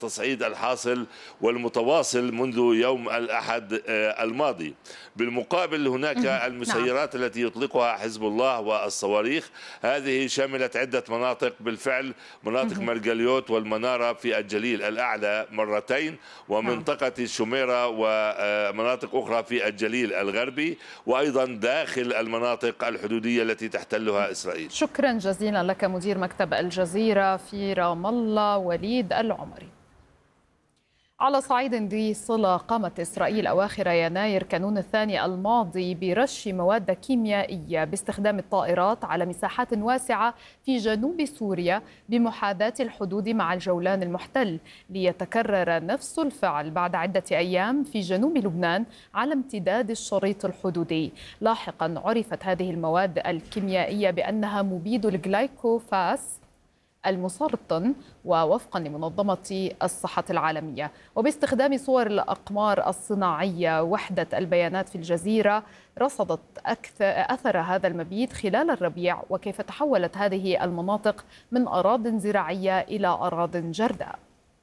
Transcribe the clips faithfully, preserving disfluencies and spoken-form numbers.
التصعيد الحاصل والمتواصل منذ يوم الأحد الماضي. بالمقابل هناك المسيرات التي يطلقها حزب الله والصواريخ، هذه شملت عدة مناطق بالفعل، مناطق مرجليوت والمنارة في الجليل الأعلى مرتين، ومنطقة الشميرة ومناطق أخرى في الجليل الغربي، وأيضا داخل المناطق الحدودية التي تحتلها إسرائيل. شكرا جزيلا لك مدير مكتب الجزيرة في رام الله وليد العمري. على صعيد ذي صلة، قامت إسرائيل أواخر يناير كانون الثاني الماضي برش مواد كيميائية باستخدام الطائرات على مساحات واسعة في جنوب سوريا بمحاذاة الحدود مع الجولان المحتل، ليتكرر نفس الفعل بعد عدة أيام في جنوب لبنان على امتداد الشريط الحدودي. لاحقا عرفت هذه المواد الكيميائية بأنها مبيد الجلايكوفاس المسرطن، ووفقا لمنظمة الصحة العالمية. وباستخدام صور الأقمار الصناعية، وحدة البيانات في الجزيرة رصدت أثر هذا المبيد خلال الربيع، وكيف تحولت هذه المناطق من أراضٍ زراعية إلى أراضٍ جرداء.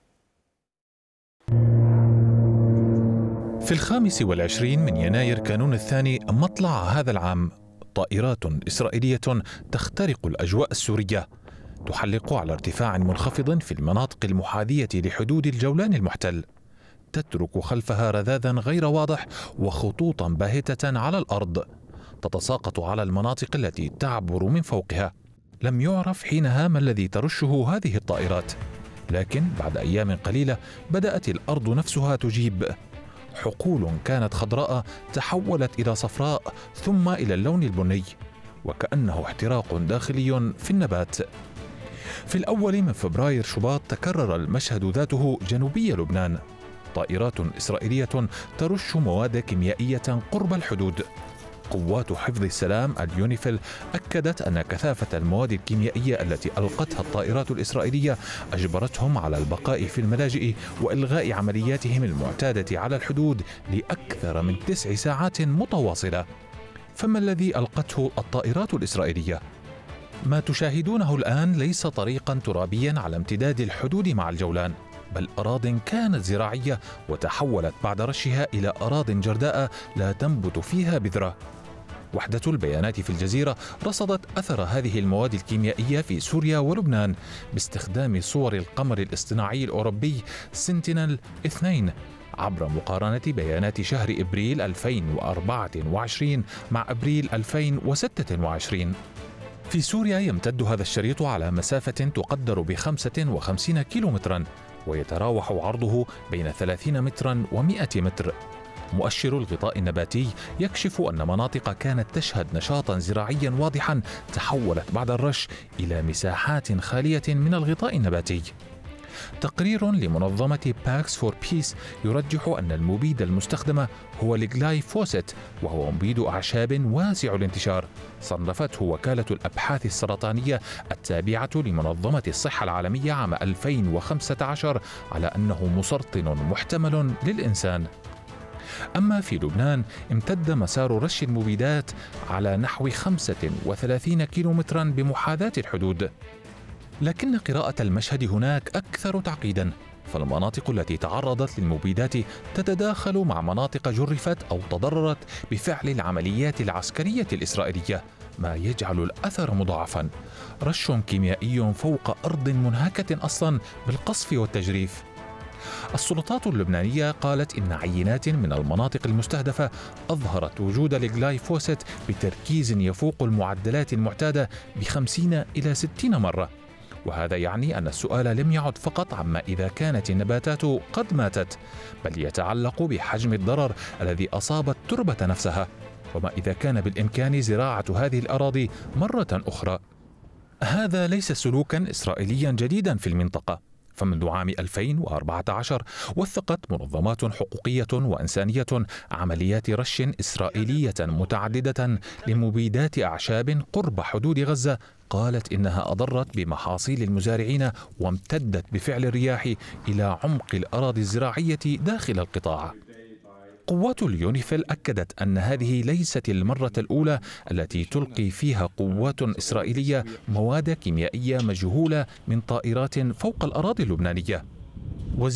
في الخامس والعشرين من يناير كانون الثاني مطلع هذا العام، طائرات إسرائيلية تخترق الأجواء السورية، تحلق على ارتفاع منخفض في المناطق المحاذية لحدود الجولان المحتل، تترك خلفها رذاذا غير واضح وخطوطا باهتة على الأرض تتساقط على المناطق التي تعبر من فوقها. لم يعرف حينها ما الذي ترشه هذه الطائرات، لكن بعد أيام قليلة بدأت الأرض نفسها تجيب. حقول كانت خضراء تحولت إلى صفراء ثم إلى اللون البني، وكأنه احتراق داخلي في النبات. في الأول من فبراير شباط تكرر المشهد ذاته جنوبي لبنان، طائرات إسرائيلية ترش مواد كيميائية قرب الحدود. قوات حفظ السلام اليونيفيل أكدت أن كثافة المواد الكيميائية التي ألقتها الطائرات الإسرائيلية أجبرتهم على البقاء في الملاجئ وإلغاء عملياتهم المعتادة على الحدود لأكثر من تسع ساعات متواصلة. فما الذي ألقته الطائرات الإسرائيلية؟ ما تشاهدونه الآن ليس طريقا ترابيا على امتداد الحدود مع الجولان، بل أراضٍ كانت زراعية وتحولت بعد رشها إلى أراضٍ جرداء لا تنبت فيها بذرة. وحدة البيانات في الجزيرة رصدت أثر هذه المواد الكيميائية في سوريا ولبنان باستخدام صور القمر الاصطناعي الأوروبي سنتينل اثنين عبر مقارنة بيانات شهر إبريل ألفين وأربعة وعشرين مع أبريل ألفين وستة وعشرين. في سوريا يمتد هذا الشريط على مسافة تقدر بخمسة وخمسين كيلومترا، ويتراوح عرضه بين ثلاثين مترا ومئة متر. مؤشر الغطاء النباتي يكشف أن مناطق كانت تشهد نشاطا زراعيا واضحا تحولت بعد الرش إلى مساحات خالية من الغطاء النباتي. تقرير لمنظمة باكس فور بيس يرجح أن المبيد المستخدم هو الجلايفوسيت، وهو مبيد أعشاب واسع الانتشار. صنفته وكالة الأبحاث السرطانية التابعة لمنظمة الصحة العالمية عام ألفين وخمسة عشر على أنه مسرطن محتمل للإنسان. أما في لبنان امتد مسار رش المبيدات على نحو خمسة وثلاثين كيلومترا بمحاذاة الحدود. لكن قراءة المشهد هناك أكثر تعقيدا، فالمناطق التي تعرضت للمبيدات تتداخل مع مناطق جرفت أو تضررت بفعل العمليات العسكرية الإسرائيلية، ما يجعل الأثر مضاعفا. رش كيميائي فوق أرض منهكة أصلا بالقصف والتجريف. السلطات اللبنانية قالت إن عينات من المناطق المستهدفة أظهرت وجود الجلايفوسيت بتركيز يفوق المعدلات المعتادة بخمسين إلى ستين مرة. وهذا يعني أن السؤال لم يعد فقط عما إذا كانت النباتات قد ماتت، بل يتعلق بحجم الضرر الذي أصاب التربة نفسها، وما إذا كان بالإمكان زراعة هذه الأراضي مرة أخرى. هذا ليس سلوكا إسرائيليا جديدا في المنطقة، فمنذ عام ألفين وأربعة عشر وثقت منظمات حقوقية وإنسانية عمليات رش إسرائيلية متعددة لمبيدات أعشاب قرب حدود غزة، قالت إنها أضرت بمحاصيل المزارعين وامتدت بفعل الرياح إلى عمق الأراضي الزراعية داخل القطاع. قوات اليونيفيل أكدت أن هذه ليست المرة الأولى التي تلقي فيها قوات إسرائيلية مواد كيميائية مجهولة من طائرات فوق الأراضي اللبنانية.